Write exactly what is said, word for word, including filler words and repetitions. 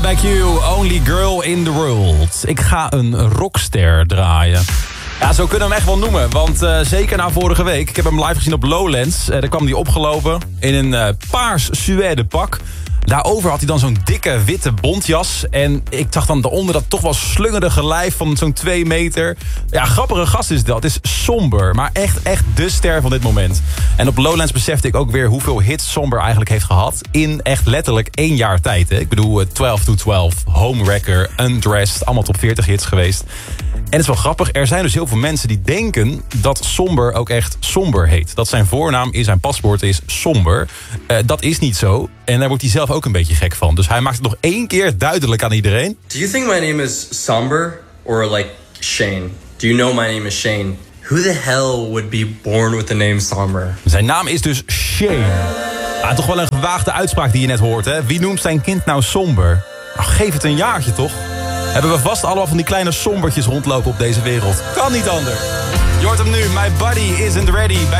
bij Q, Only Girl in the World. Ik ga een rockster draaien. Ja, zo kunnen we hem echt wel noemen. Want uh, zeker na vorige week, ik heb hem live gezien op Lowlands. Uh, daar kwam hij opgelopen in een uh, paars suède pak. Daarover had hij dan zo'n dikke witte bontjas. En ik zag dan daaronder dat toch wel slungerige lijf van zo'n twee meter. Ja, grappige gast is dat. Het is somber, maar echt, echt de ster van dit moment. En op Lowlands besefte ik ook weer hoeveel hits Somber eigenlijk heeft gehad. In echt letterlijk één jaar tijd. Hè. Ik bedoel, uh, twaalf to twaalf, Homewrecker, Undressed. Allemaal top veertig hits geweest. En het is wel grappig, er zijn dus heel veel mensen die denken dat Somber ook echt Somber heet. Dat zijn voornaam in zijn paspoort is Somber. Uh, dat is niet zo. En daar wordt hij zelf ook een beetje gek van. Dus hij maakt het nog één keer duidelijk aan iedereen. Do you think my name is Somber or like Shane? Do you know my name is Shane? Who the hell would be born with the name Somber? Zijn naam is dus Shane. Ah, toch wel een gewaagde uitspraak die je net hoort, hè? Wie noemt zijn kind nou Somber? Nou, geef het een jaartje, toch? Hebben we vast allemaal van die kleine sombertjes rondlopen op deze wereld. Kan niet anders. Je hoort hem nu, My Body Isn't Ready.